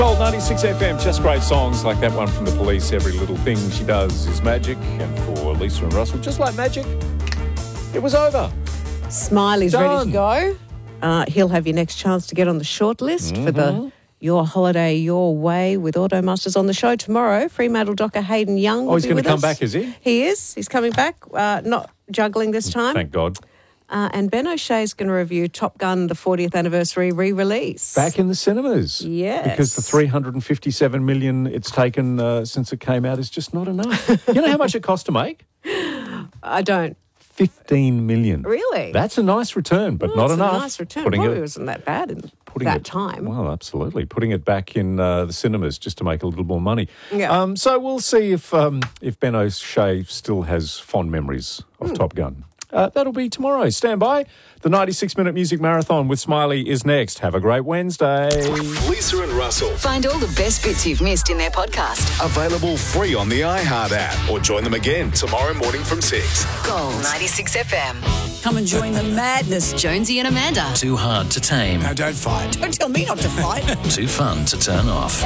Gold 96 FM, just great songs like that one from The Police. Every little thing she does is magic. And for Lisa and Russell, just like magic, it was over. Smiley's ready to go. He'll have your next chance to get on the short list for the Your Holiday Your Way with Automasters on the show tomorrow. Fremantle docker Hayden Young will he's be going with to come us. back, is he? He is. He's coming back, not juggling this time. Thank God. And Ben O'Shea's going to review Top Gun, the 40th anniversary re-release. Back in the cinemas. Yes. Because the 357 million it's taken since it came out is just not enough. You know how much it cost to make? I don't. 15 million. Really? That's a nice return, but not enough. That's a nice return. Probably wasn't that bad in that time. Well, absolutely. Putting it back in the cinemas just to make a little more money. Yeah. So we'll see if Ben O'Shea still has fond memories of Top Gun. That'll be tomorrow. Stand by. The 96-minute music marathon with Smiley is next. Have a great Wednesday. Lisa and Russell. Find all the best bits you've missed in their podcast. Available free on the iHeart app or join them again tomorrow morning from 6. Gold 96 FM. Come and join the madness. Jonesy and Amanda. Too hard to tame. Now don't fight. Don't tell me not to fight. Too fun to turn off.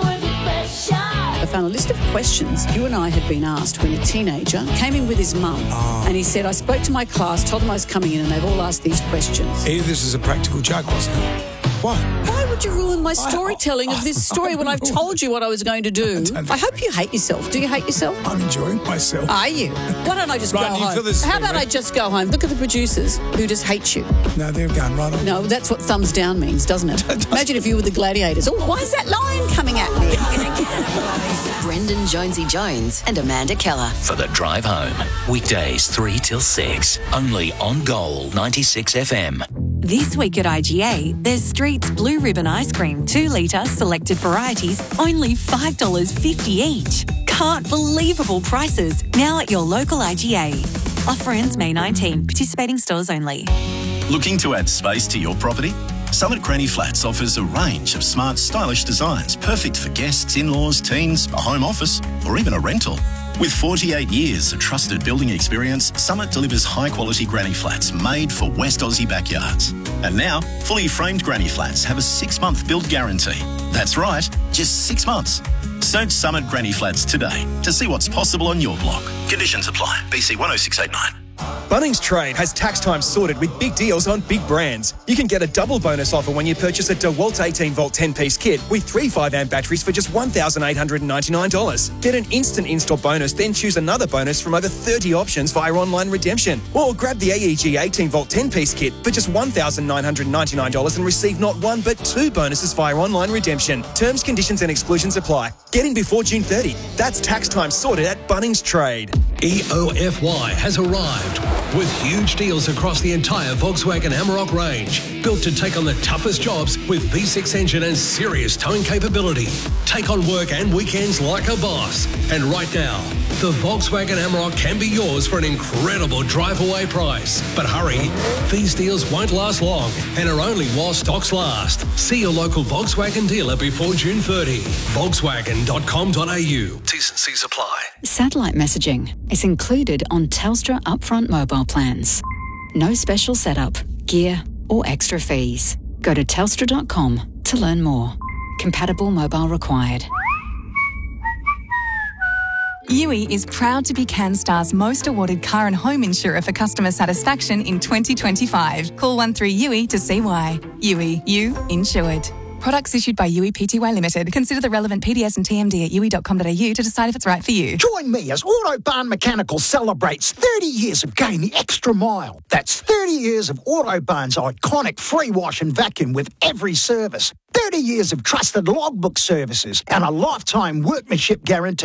I found a list of questions you and I had been asked when a teenager came in with his mum. And he said, I spoke to my class, told them I was coming in, and they've all asked these questions. This is a practical joke, wasn't it? What? Why would you ruin my storytelling of this story when I've told you what I was going to do? I hope you hate yourself. Do you hate yourself? I'm enjoying myself. Are you? Why don't I just go Right, you home? feel this How thing, about right? I just go home? Look at the producers who just hate you. No, they're going right on. No, that's what thumbs down means, doesn't it? Imagine if you were the gladiators. Oh, why is that lion coming at me? Brendan Jonesy Jones and Amanda Keller. For the drive home. Weekdays 3 till 6. Only on Gold 96 FM. This week at IGA, there's Street's Blue Ribbon Ice Cream, 2 litre, selected varieties, only $5.50 each. Can't believable prices, now at your local IGA. Offer ends May 19, participating stores only. Looking to add space to your property? Summit Granny Flats offers a range of smart, stylish designs perfect for guests, in-laws, teens, a home office, or even a rental. With 48 years of trusted building experience, Summit delivers high-quality granny flats made for West Aussie backyards. And now, fully framed granny flats have a 6-month build guarantee. That's right, just 6 months. Search Summit Granny Flats today to see what's possible on your block. Conditions apply. BC 10689. Bunnings Trade has tax time sorted with big deals on big brands. You can get a double bonus offer when you purchase a DeWalt 18-volt 10-piece kit with 3 5-amp batteries for just $1,899. Get an instant install bonus, then choose another bonus from over 30 options via online redemption. Or grab the AEG 18-volt 10-piece kit for just $1,999 and receive not 1 but 2 bonuses via online redemption. Terms, conditions and exclusions apply. Get in before June 30. That's tax time sorted at Bunnings Trade. EOFY has arrived with huge deals across the entire Volkswagen Amarok range. Built to take on the toughest jobs with V6 engine and serious towing capability. Take on work and weekends like a boss. And right now, the Volkswagen Amarok can be yours for an incredible drive-away price. But hurry, these deals won't last long and are only while stocks last. See your local Volkswagen dealer before June 30. Volkswagen.com.au. T's and C's apply. Satellite messaging is included on Telstra upfront mobile plans. No special setup, gear or extra fees. Go to telstra.com to learn more. Compatible mobile required. Yui is proud to be CanStar's most awarded car and home insurer for customer satisfaction in 2025. Call 13Yui to see why. Yui, you insured. Products issued by Yui Pty Limited. Consider the relevant PDS and TMD at yui.com.au to decide if it's right for you. Join me as Autobarn Mechanical celebrates 30 years of going the extra mile. That's 30 years of Autobarn's iconic free wash and vacuum with every service. 30 years of trusted logbook services and a lifetime workmanship guarantee.